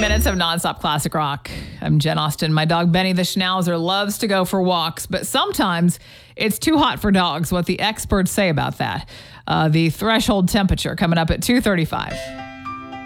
minutes of nonstop classic rock. I'm Jen Austen. My dog Benny the Schnauzer loves to go for walks, but sometimes it's too hot for dogs. What the experts say about that. The threshold temperature coming up at 2:35.